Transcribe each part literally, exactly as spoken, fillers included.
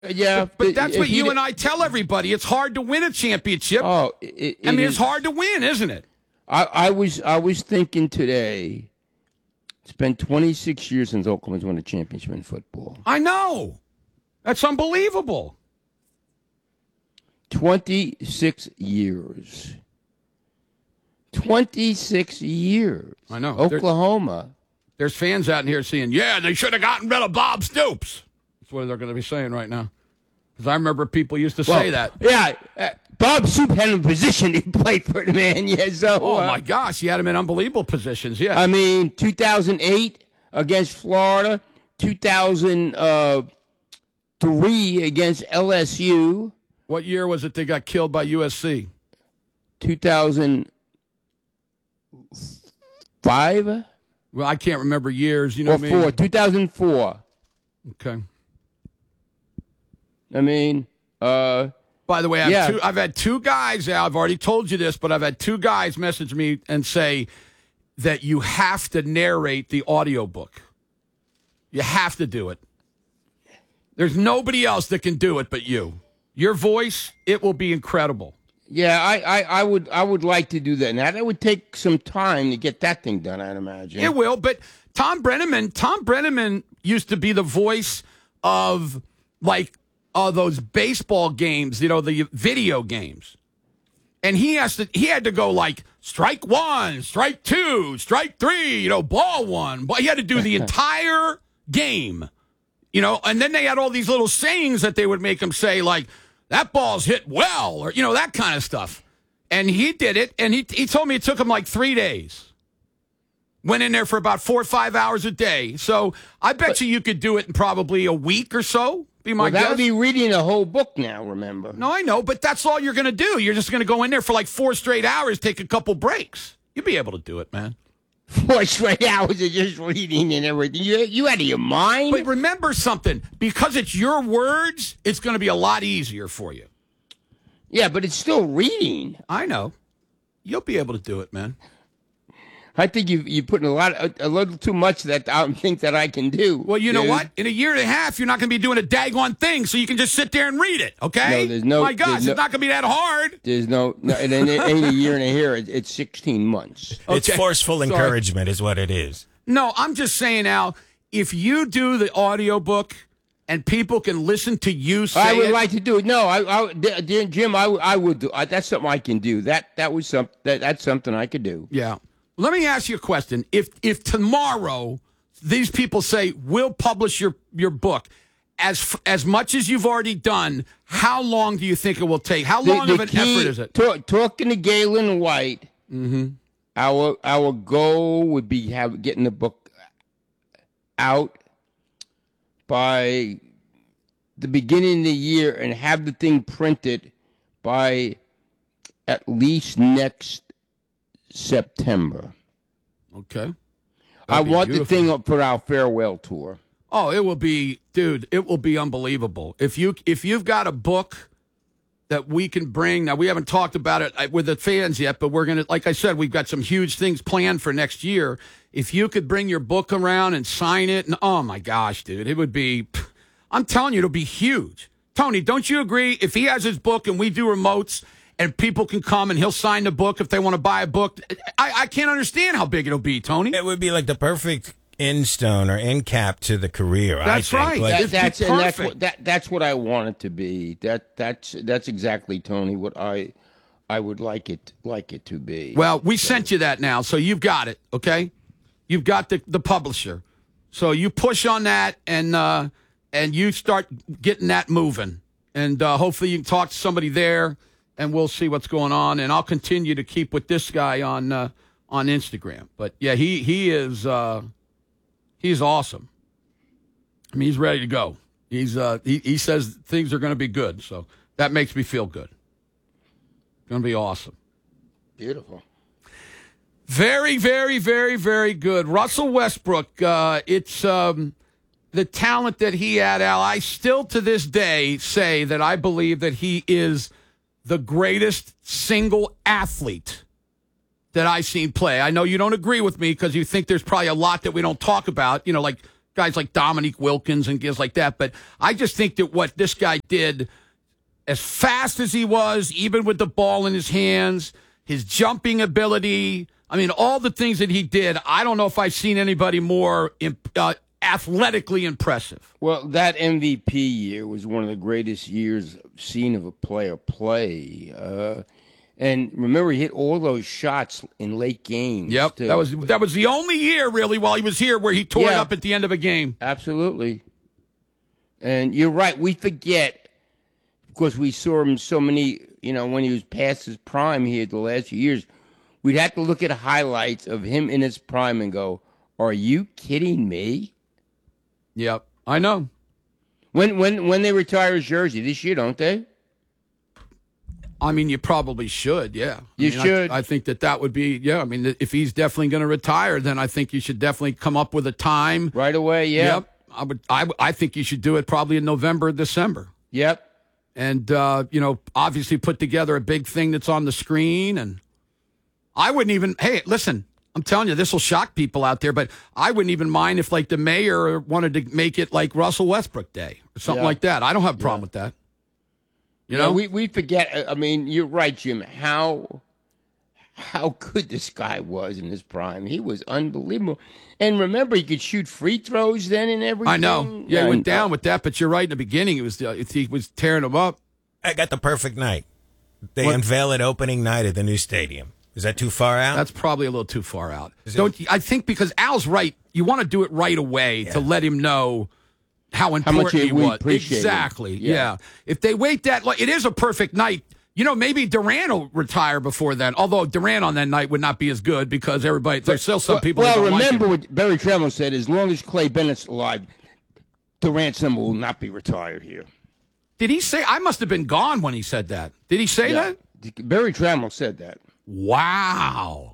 Yeah, but, but that's what you d- and I tell everybody. It's hard to win a championship. Oh, it, it I mean, is, it's hard to win, isn't it? I, I was I was thinking today. It's been twenty-six years since Oklahoma's won a championship in football. I know. That's unbelievable. twenty-six years. twenty-six years. I know. Oklahoma. There, there's fans out in here saying, yeah, they should have gotten rid of Bob Stoops. That's what they're going to be saying right now. Because I remember people used to say well, that. Yeah, uh, Bob Stoops had a position he played for the man. Yeah, so, oh, uh, my gosh. He had him in unbelievable positions, yeah. I mean, two thousand eight against Florida, two thousand three against L S U. What year was it they got killed by U S C? two thousand five? Well, I can't remember years. You know or what I mean? four, two thousand four. Okay. I mean, uh, by the way, I've, yeah. two, I've had two guys, Al, I've already told you this, but I've had two guys message me and say that you have to narrate the audiobook. You have to do it. There's nobody else that can do it but you. Your voice, it will be incredible. Yeah, I, I, I would I would like to do that. Now, that would take some time to get that thing done, I'd imagine. It will, but Tom Brenneman, Tom Brenneman used to be the voice of, like, uh, those baseball games, you know, the video games. And he has to he had to go like strike one, strike two, strike three, you know, ball one. But he had to do the entire game. You know, and then they had all these little sayings that they would make him say, like, that ball's hit well, or, you know, that kind of stuff. And he did it, and he he told me it took him like three days. Went in there for about four or five hours a day. So I bet but, you you could do it in probably a week or so. Be my well, that guess. would be reading a whole book now, remember? No, I know, but that's all you're going to do. You're just going to go in there for like four straight hours, take a couple breaks. You'll be able to do it, man. Four straight hours of just reading and everything. You, you out of your mind? But remember something. Because it's your words, it's going to be a lot easier for you. Yeah, but it's still reading. I know. You'll be able to do it, man. I think you you're putting a lot, a, a little too much that I don't think that I can do. Well, you dude. know what? In a year and a half, you're not going to be doing a daggone thing, so you can just sit there and read it. Okay? No, there's no. My gosh, no, it's not going to be that hard. There's no. no it ain't, it ain't a year and a half. It's sixteen months. Okay. It's forceful Sorry. encouragement, is what it is. No, I'm just saying, Al. If you do the audiobook and people can listen to you say I would it, like to do it. No, I, I Jim, I, I would do. I, that's something I can do. That that was some. That, that's something I could do. Yeah. Let me ask you a question. If if tomorrow these people say we'll publish your, your book, as as much as you've already done, how long do you think it will take? How long the, of the an key, effort is it? Talk, talking to Galen White, mm-hmm. our our goal would be have getting the book out by the beginning of the year and have the thing printed by at least next September. Okay. That'd I want beautiful. the thing up for our farewell tour. Oh, it will be, dude, it will be unbelievable. If you if you've got a book that we can bring, now we haven't talked about it with the fans yet, but we're going to, like I said, we've got some huge things planned for next year. If you could bring your book around and sign it, and oh my gosh, dude, it would be, I'm telling you, it'll be huge. Tony, don't you agree? If he has his book and we do remotes, and people can come and he'll sign the book if they want to buy a book. I, I can't understand how big it'll be, Tony. It would be like the perfect end stone or end cap to the career. That's I think. right. Like, That, that's and that's what that, that's what I want it to be. That that's that's exactly, Tony, what I I would like it like it to be. Well, we so. sent you that now, so you've got it. Okay, you've got the the publisher. So you push on that and uh, and you start getting that moving, and uh, hopefully you can talk to somebody there. And we'll see what's going on, and I'll continue to keep with this guy on uh, on Instagram. But yeah, he he is uh, he's awesome. I mean, he's ready to go. He's uh, he he says things are going to be good, so that makes me feel good. Going to be awesome. Beautiful. Very, very, very, very good. Russell Westbrook. Uh, it's um, the talent that he had, Al. I still to this day say that I believe that he is the greatest single athlete that I've seen play. I know you don't agree with me because you think there's probably a lot that we don't talk about, you know, like guys like Dominique Wilkins and guys like that. But I just think that what this guy did, as fast as he was, even with the ball in his hands, his jumping ability, I mean, all the things that he did, I don't know if I've seen anybody more uh, athletically impressive. Well, that M V P year was one of the greatest years seen of a player play. Uh, and remember, he hit all those shots in late games. Yep, too. that was that was the only year, really, while he was here where he tore it Yeah. up at the end of a game. Absolutely. And you're right. We forget, because we saw him so many, you know, when he was past his prime here the last few years, we'd have to look at highlights of him in his prime and go, are you kidding me? Yep, I know. When when when they retire his jersey this year, don't they? I mean, you probably should, yeah. I You mean, I- should. I, think that that would be, yeah. I mean, if he's definitely going to retire, then I think you should definitely come up with a time. Right away, yeah. Yep. I would. I, I think you should do it probably in November, December, Yep. and uh, you know, obviously put together a big thing that's on the screen. And I wouldn't even. Hey, listen, I'm telling you, this will shock people out there, but I wouldn't even mind if, like, the mayor wanted to make it like Russell Westbrook Day or something Yeah. like that. I don't have a problem with that. You Yeah, know, we we forget. I mean, you're right, Jim. How how good this guy was in his prime. He was unbelievable. And remember, he could shoot free throws then and everything. I know. Yeah, he went And, down uh, with that, but you're right. In the beginning, it was uh, he was tearing them up. I got the perfect night. They What? unveil it opening night at the new stadium. Is that too far out? That's probably a little too far out. Is it- Don't you- I think because Al's right. You want to do it right away to let him know how important much he we was. appreciate him. Exactly. Yeah. Yeah. If they wait that long, it is a perfect night. You know, maybe Durant will retire before then. Although Durant on that night would not be as good because everybody. There's still some well, people. Well, that don't remember like him. what Barry Tremble said: as long as Clay Bennett's alive, Durant's number will not be retired here. Did he say? I must have been gone when he said that. Did he say Yeah. that? Barry Tremble said that. Wow.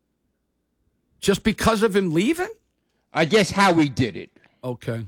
Just because of him leaving? I guess how he did it. Okay.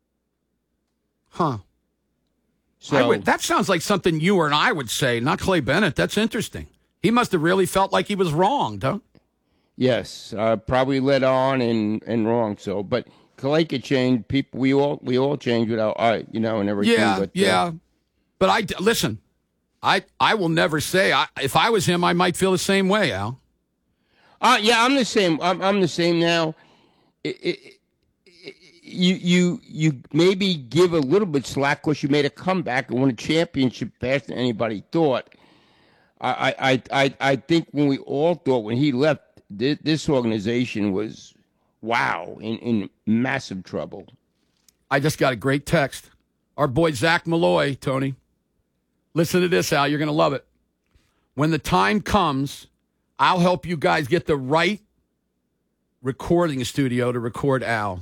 Huh. So I would, that sounds like something you or I would say, not Clay Bennett. That's interesting. He must have really felt like he was wronged, huh? yes, uh, probably led on and, and wrong. So, but Clay could change. People, we all we all change without I, you know, and everything. Yeah, but, uh, yeah. But I listen. I I will never say. I, if I was him, I might feel the same way, Al. Uh, yeah, I'm the same. I'm, I'm the same now. It, it, it, you you you maybe give a little bit slack because you made a comeback and won a championship faster than anybody thought. I I I I think when we all thought when he left, this, this organization was wow in, in massive trouble. I just got a great text. Our boy Zach Malloy, Tony. Listen to this, Al. You're going to love it. When the time comes, I'll help you guys get the right recording studio to record Al.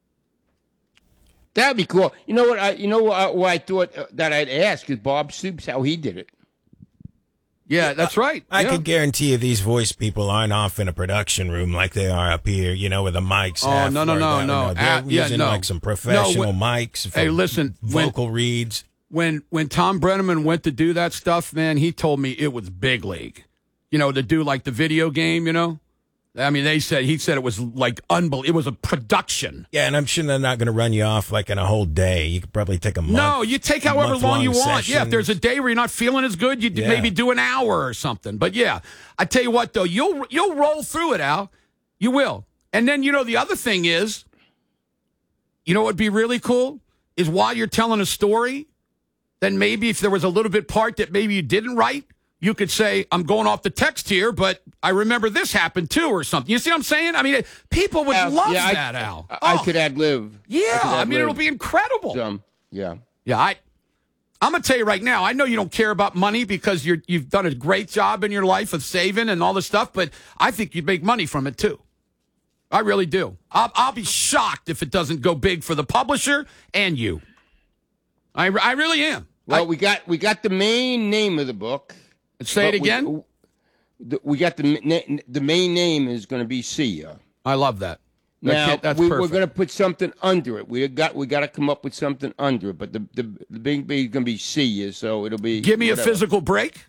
That'd be cool. You know what? I you know what, what I thought uh, that I'd ask is Bob Stoops how he did it. Yeah, that's right. I yeah. could guarantee you these voice people aren't off in a production room like they are up here, you know, with the mics. Oh, half no, no, or no, down. no. They're Uh, yeah, using no. like some professional No, mics. For Hey, listen, when- vocal reads. when when Tom Brenneman went to do that stuff, man, he told me it was big league. You know, to do like the video game, you know? I mean, they said, he said it was like unbelievable. It was a production. Yeah, and I'm sure they're not going to run you off like in a whole day. You could probably take a month. No, you take however long you month-long want. Yeah, if there's a sessions. day where you're not feeling as good, you Yeah. maybe do an hour or something. But yeah, I tell you what, though, you'll you'll roll through it, Al. You will. And then, you know, the other thing is, you know what would be really cool? Is while you're telling a story, then maybe if there was a little bit part that maybe you didn't write, you could say, I'm going off the text here, but I remember this happened too or something. You see what I'm saying? I mean, people would Yeah, love yeah, I- that, Al. I, I Oh, could ad lib. yeah, I mean, it'll be incredible. Some, yeah. Yeah, I, I'm gonna tell you right now. I know you don't care about money because you're you've done a great job in your life of saving and all this stuff, but I think you'd make money from it too. I really do. I'll, I'll be shocked if it doesn't go big for the publisher and you. I, I really am. Well, I- we got we got the main name of the book. say it but we- again. the- We got the ma- the main name is going to be See Ya. I love that. That Now kid- that's we, we're perfect. going to put something under it. We got we got to come up with something under it. But the the, the big B is going to be See Ya, so it'll be. Give me whatever. a physical break.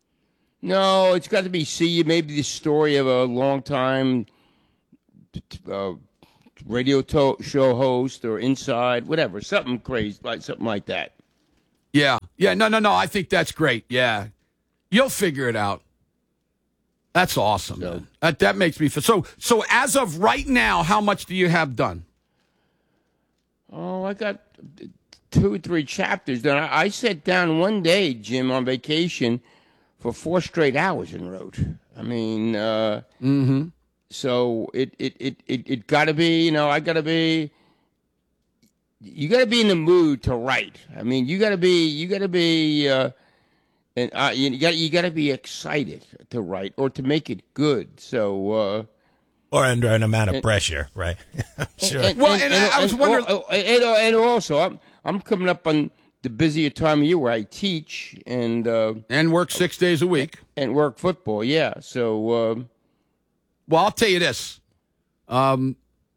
No, it's got to be See Ya. Maybe the story of a long time uh, radio to- show host or inside, whatever, something crazy, like something like that. Yeah. Yeah. No, no, no. I think that's great. Yeah. You'll figure it out. That's awesome. So, man. That, that makes me feel so. So as of right now, how much do you have done? Oh, I got two or three chapters done. I, I sat down one day, Jim, on vacation for four straight hours and wrote. I mean, uh, Mm-hmm. so it it it it, it got to be, you know, I got to be. You got to be in the mood to write. I mean, you got to be, you got to be, uh, and uh, you got you got to be excited to write or to make it good. So. Uh, Or under an amount of pressure, right? Sure. And, Well, and, and and, I was and- wondering- oh, oh, and, and also, I'm I'm coming up on the busier time of year where I teach and uh, And work six days a week. and work football. Yeah, so um, Well, I'll tell you this. Um,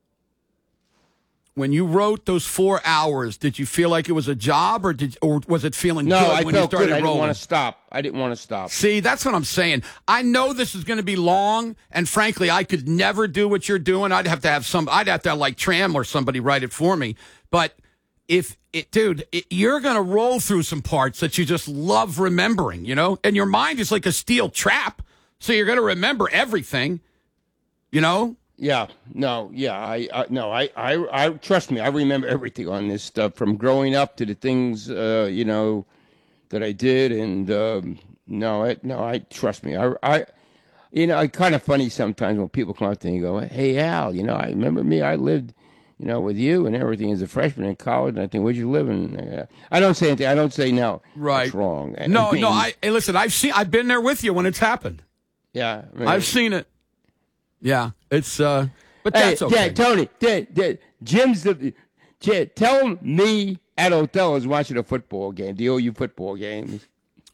when you wrote those four hours, did you feel like it was a job, or did, or was it feeling no, good I when you felt started good. I didn't rolling? want to stop. I didn't want to stop. See, that's what I'm saying. I know this is going to be long, and frankly, I could never do what you're doing. I'd have to have some. I'd have to have like Tram or somebody write it for me. But if it, dude, it, you're going to roll through some parts that you just love remembering, you know, and your mind is like a steel trap, so you're going to remember everything, you know. Yeah, no, yeah, I, I no, I, I, I trust me. I remember everything on this stuff from growing up to the things, uh, you know, that I did, and um, no, I, no, I trust me. I, I, you know, it's kind of funny sometimes when people come up to me and go, "Hey, Al, you know, I remember me. I lived, you know, with you and everything as a freshman in college." And I think, "Where'd you live?" And uh, I don't say anything. I don't say no. Right. That's wrong. I No, mean, no. I hey, listen. I've seen. I've been there with you when it's happened. yeah, I mean, I've seen it. Yeah, it's. uh But Hey, that's okay. yeah, Tony, yeah, yeah, Jim's the. Yeah, tell me at Othello is watching a football game, the O U football games.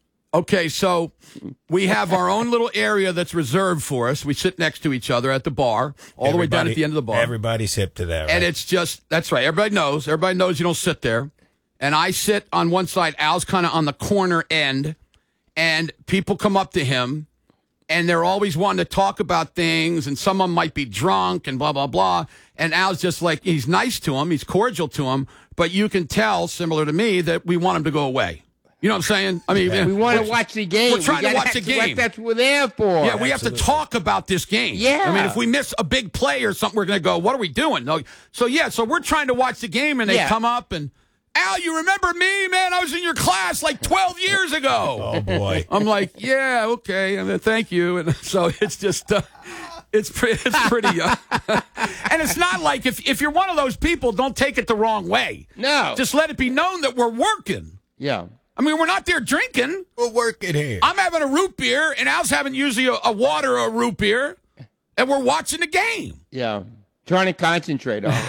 Okay, so we have our own little area that's reserved for us. We sit next to each other at the bar, all the way down at the end of the bar. Everybody's hip to that, right? And it's just, that's right. Everybody knows. Everybody knows you don't sit there. And I sit on one side. Al's kind of on the corner end. And people come up to him, and they're always wanting to talk about things. And someone might be drunk and blah, blah, blah. And Al's just like, he's nice to him. He's cordial to him. But you can tell, similar to me, that we want him to go away. You know what I'm saying? I mean, We want to we're- watch the game. We're trying We to gotta- watch the that's what- game. That's what we're there for. Yeah, we have to talk about this game. Yeah. I mean, if we miss a big play or something, we're going to go, what are we doing? No. So, yeah, so we're trying to watch the game, and they Yeah. come up and, Al, you remember me? Man, I was in your class like twelve years ago. Oh, boy. I'm like, yeah, okay. I mean, thank you. And so it's just, uh, it's, pre- it's pretty, uh, and it's not like if, if you're one of those people, don't take it the wrong way. No. Just let it be known that we're working. Yeah. I mean, we're not there drinking. We'll work it here. I'm having a root beer, and Al's having usually a, a water or a root beer, and we're watching the game. Yeah. Trying to concentrate on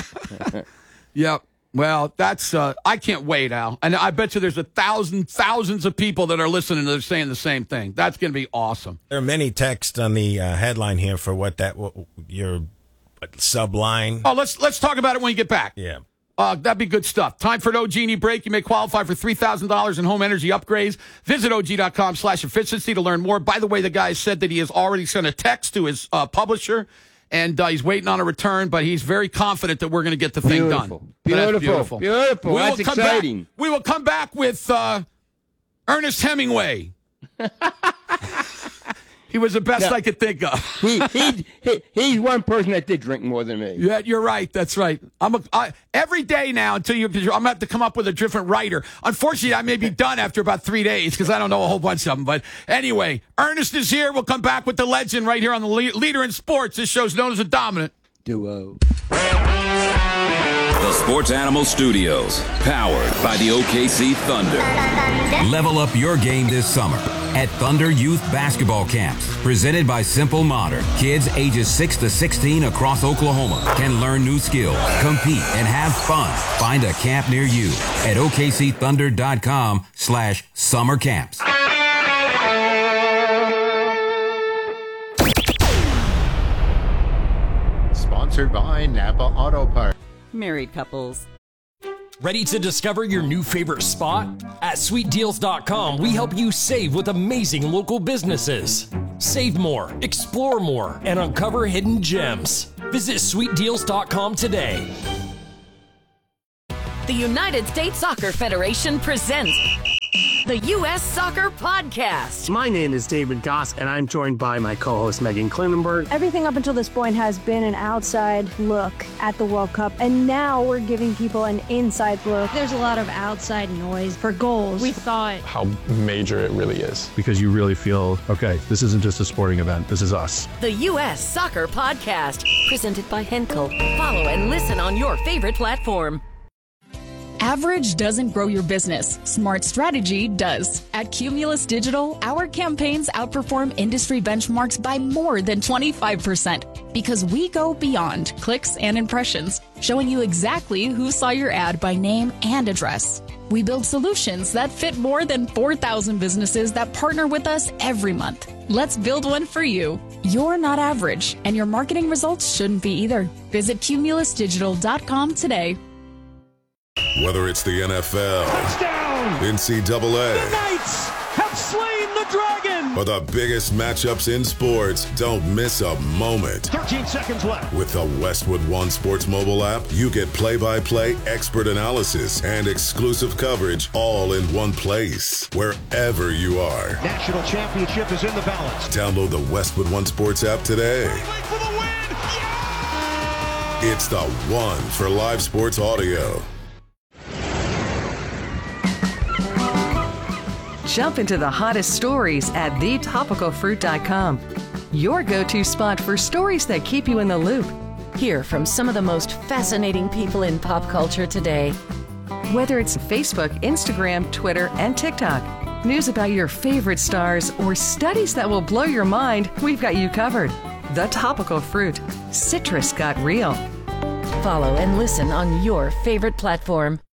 it. Yep. Well, that's, uh, I can't wait, Al. And I bet you there's a thousand, thousands of people that are listening that are saying the same thing. That's going to be awesome. There are many texts on the uh, headline here for what that, what, your subline. Oh, let's let's talk about it when you get back. Yeah. Uh, that'd be good stuff. Time for an O G&E break. You may qualify for three thousand dollars in home energy upgrades. Visit O G dot com slash efficiency to learn more. By the way, the guy said that he has already sent a text to his uh, publisher, and uh, he's waiting on a return, but he's very confident that we're going to get the thing Beautiful. done. Beautiful. That's beautiful. Beautiful. We That's will come exciting. Back, we will come back with uh, Ernest Hemingway. He was the best Yeah. I could think of. he, he, he, he's one person that did drink more than me. Yeah, you're right. That's right. I'm a, I, every day now until you. I'm gonna have to come up with a different writer. Unfortunately, I may be done after about three days because I don't know a whole bunch of them. But anyway, Ernest is here. We'll come back with the legend right here on the Le- Leader in Sports. This show's known as a dominant Duo. The Sports Animal Studios, powered by the O K C Thunder. Level up your game this summer at Thunder Youth Basketball Camps. Presented by Simple Modern. Kids ages six to sixteen across Oklahoma can learn new skills, compete, and have fun. Find a camp near you at O K C thunder dot com slash summer camps. Sponsored by Napa Auto Parts. Married couples. Ready to discover your new favorite spot? At sweet deals dot com, we help you save with amazing local businesses. Save more, explore more, and uncover hidden gems. Visit sweet deals dot com today. The United States Soccer Federation presents the U S Soccer Podcast. My name is David Goss, and I'm joined by my co-host Megan Klinenberg. Everything up until this point has been an outside look at the World Cup, and now we're giving people an inside look. There's a lot of outside noise for goals. We thought how major it really is, because you really feel, okay, this isn't just a sporting event, this is us. The U S Soccer Podcast, presented by Henkel. Follow and listen on your favorite platform. Average doesn't grow your business. Smart strategy does. At Cumulus Digital, our campaigns outperform industry benchmarks by more than twenty-five percent because we go beyond clicks and impressions, showing you exactly who saw your ad by name and address. We build solutions that fit more than four thousand businesses that partner with us every month. Let's build one for you. You're not average, and your marketing results shouldn't be either. Visit cumulus digital dot com today. Whether it's the N F L, touchdown, N C double A, the Knights have slain the dragon, or the biggest matchups in sports, don't miss a moment. thirteen seconds left. With the Westwood One Sports mobile app, you get play-by-play expert analysis and exclusive coverage all in one place, wherever you are. National championship is in the balance. Download the Westwood One Sports app today. For the win. Yeah! It's the one for live sports audio. Jump into the hottest stories at the topical fruit dot com. Your go-to spot for stories that keep you in the loop. Hear from some of the most fascinating people in pop culture today. Whether it's Facebook, Instagram, Twitter, and TikTok, news about your favorite stars, or studies that will blow your mind, we've got you covered. The Topical Fruit. Citrus got real. Follow and listen on your favorite platform.